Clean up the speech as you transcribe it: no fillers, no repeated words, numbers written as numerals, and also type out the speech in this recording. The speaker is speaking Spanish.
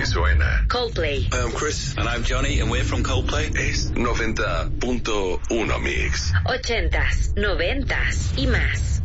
suena. Coldplay. I'm Chris. And I'm Johnny, and we're from Coldplay. Es 90.1 Mix. 80s, 90s y más.